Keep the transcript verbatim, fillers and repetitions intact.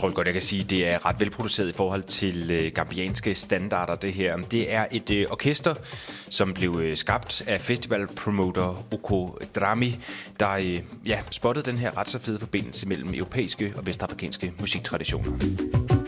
tror godt, jeg kan sige, at det er ret velproduceret i forhold til øh, gambianske standarder, det her. Det er et øh, orkester, som blev øh, skabt af festivalpromoter Oko Drami, der øh, ja, spottede den her ret så fede forbindelse mellem europæiske og vestafrikanske musiktraditioner.